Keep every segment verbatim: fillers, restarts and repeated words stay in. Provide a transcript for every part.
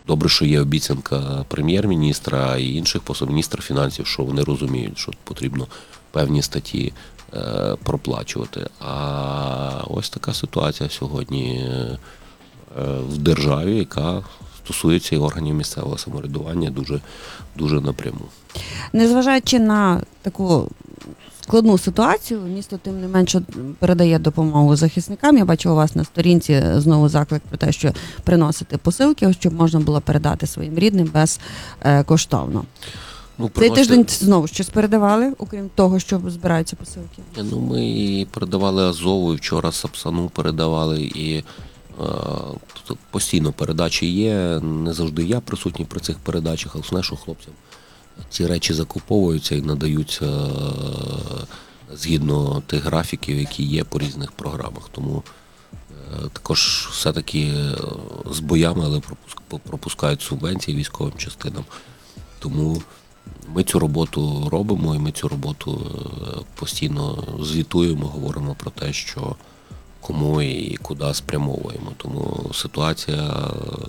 Добре, що є обіцянка прем'єр-міністра і інших посол, міністра фінансів, що вони розуміють, що потрібно певні статті е, проплачувати. А ось така ситуація сьогодні е, в державі, яка стосується і органів місцевого самоврядування дуже, дуже напряму. Незважаючи на таку складну ситуацію, місто тим не менше передає допомогу захисникам. Я бачу у вас на сторінці знову заклик про те, що приносити посилки, щоб можна було передати своїм рідним безкоштовно. Ну, Цей приносити- тиждень знову щось передавали, окрім того, що збираються посилки? Ну, ми передавали Азову, і вчора Сапсану передавали, і е, тут постійно передачі є. Не завжди я присутній при цих передачах, але основне, що хлопцям ці речі закуповуються і надаються е, згідно тих графіків, які є по різних програмах. Тому е, також все-таки е, з боями, але пропуск- пропускають субвенції військовим частинам. Тому ми цю роботу робимо, і ми цю роботу е, постійно звітуємо, говоримо про те, що кому і куди спрямовуємо. Тому ситуація е,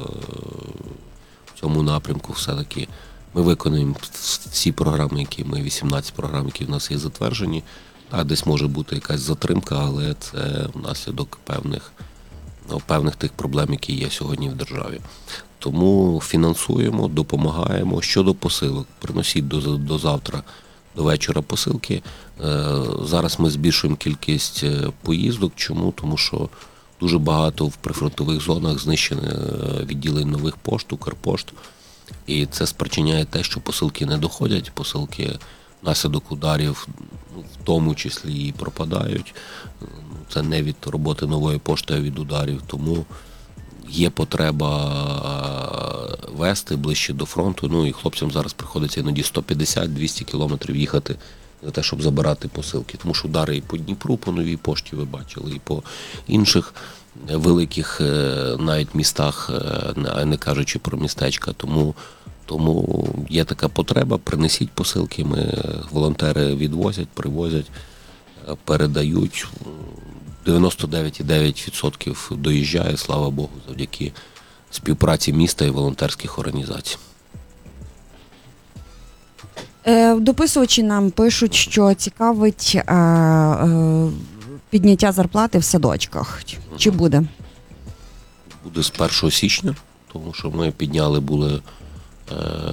в цьому напрямку все-таки ми виконуємо всі програми, які ми, вісімнадцять програм, які в нас є затверджені. Так, десь може бути якась затримка, але це внаслідок певних, ну, певних тих проблем, які є сьогодні в державі. Тому фінансуємо, допомагаємо. Щодо посилок, приносіть до, до завтра, до вечора посилки. Е, зараз ми збільшуємо кількість поїздок. Чому? Тому що дуже багато в прифронтових зонах знищено відділень нових пошт, Укрпошт. І це спричиняє те, що посилки не доходять, посилки внаслідок ударів, в тому числі і пропадають. Це не від роботи нової пошти, а від ударів. Тому є потреба вести ближче до фронту. Ну і хлопцям зараз приходиться іноді сто п'ятдесят - двісті кілометрів їхати для того, щоб забирати посилки. Тому що удари і по Дніпру, по новій пошті ви бачили, і по інших великих навіть містах, не кажучи про містечка. Тому, тому є така потреба, принесіть посилки, ми, волонтери відвозять, привозять, передають. дев'яносто дев'ять цілих дев'ять відсотків доїжджає, слава Богу, завдяки співпраці міста і волонтерських організацій. Дописувачі нам пишуть, що цікавить е, е, підняття зарплати в садочках. Чи буде? Буде з першого січня, тому що ми підняли були е,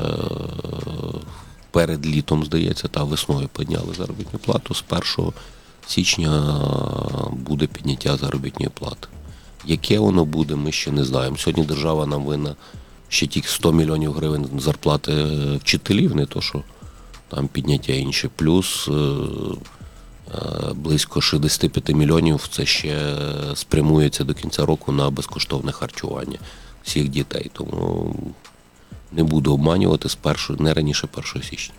перед літом, здається, та весною підняли заробітну плату. З першого січня буде підняття заробітної плати. Яке воно буде, ми ще не знаємо. Сьогодні держава нам винна ще тільки сто мільйонів гривень зарплати вчителів, не то що там підняття інші. Плюс е, е, близько шістдесят п'ять мільйонів це ще спрямується до кінця року на безкоштовне харчування всіх дітей. Тому не буду обманювати, з першого, не раніше першого січня.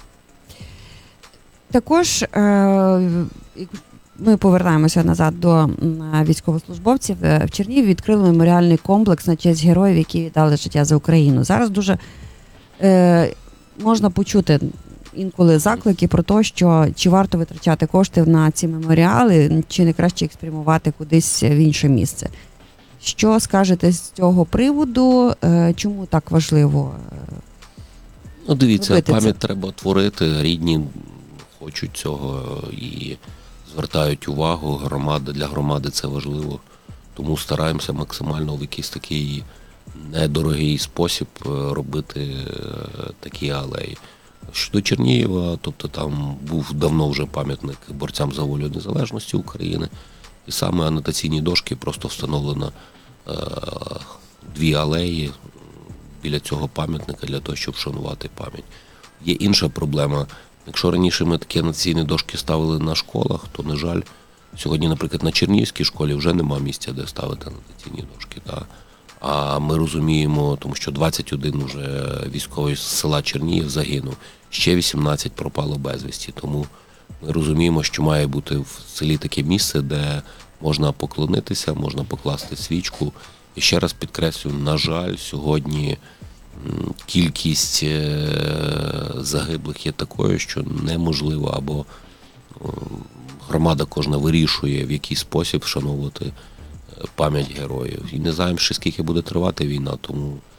Також е, ми повертаємося назад до військовослужбовців. В Чернігові відкрили меморіальний комплекс на честь героїв, які віддали життя за Україну. Зараз дуже е, можна почути інколи заклики про те, що чи варто витрачати кошти на ці меморіали, чи не краще їх спрямувати кудись в інше місце. Що скажете з цього приводу? Е, чому так важливо? Ну, дивіться, робити пам'ять це? треба творити, рідні хочуть цього і звертають увагу, громади, для громади це важливо. Тому стараємося максимально в якийсь такий недорогий спосіб робити такі алеї. Щодо Чернігова, тобто там був давно вже пам'ятник борцям за волю незалежності України, і саме анотаційні дошки просто встановлено е, дві алеї біля цього пам'ятника для того, щоб вшанувати пам'ять. Є інша проблема. Якщо раніше ми такі анотаційні дошки ставили на школах, то, на жаль, сьогодні, наприклад, на Чернігівській школі вже нема місця, де ставити анотаційні дошки. Та? А ми розуміємо, тому що двадцять один вже військовий з села Чернігів загинув, ще вісімнадцять пропало безвісті. Тому ми розуміємо, що має бути в селі таке місце, де можна поклонитися, можна покласти свічку. І ще раз підкреслюю, на жаль, сьогодні кількість загиблих є такою, що неможливо, або громада кожна вирішує, в який спосіб вшановувати пам'ять героїв. І не знаємо ще, скільки буде тривати війна, тому